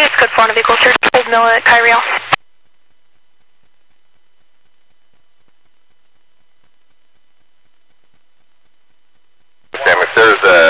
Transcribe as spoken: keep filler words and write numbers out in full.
it's code four on the vehicle, sir. Old Mill at Kyriel. Sam, if there's a